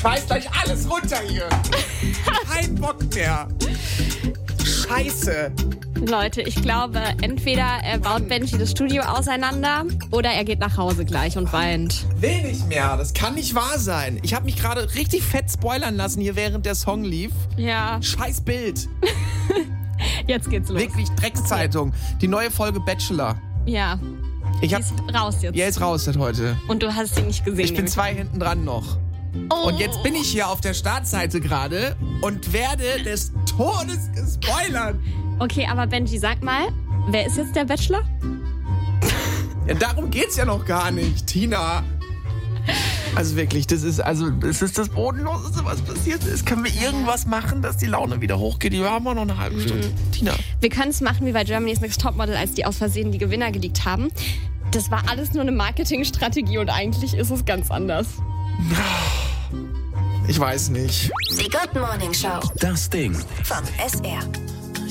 schmeiß gleich alles runter hier. Kein Bock mehr. Scheiße. Leute, ich glaube, entweder er baut Benji das Studio auseinander oder er geht nach Hause gleich und weint. Will nicht mehr. Das kann nicht wahr sein. Ich habe mich gerade richtig fett spoilern lassen hier, während der Song lief. Ja. Scheiß Bild. Jetzt geht's los. Wirklich Dreckszeitung. Die neue Folge Bachelor. Ja. Die ist raus jetzt. Ja, ist raus seit heute. Und du hast sie nicht gesehen. Ich bin 2 hinten dran noch. Oh. Und jetzt bin ich hier auf der Startseite gerade und werde des Todes gespoilert. Okay, aber Benji, sag mal, wer ist jetzt der Bachelor? Ja, darum geht's ja noch gar nicht, Tina. Also wirklich, das ist das Bodenloseste, was passiert ist. Können wir irgendwas machen, dass die Laune wieder hochgeht? Wir haben noch eine halbe Stunde. Tina. Wir können es machen wie bei Germany's Next Topmodel, als die aus Versehen die Gewinner geleakt haben. Das war alles nur eine Marketingstrategie und eigentlich ist es ganz anders. Ich weiß nicht. Die Good Morning Show. Das Ding. Vom SR.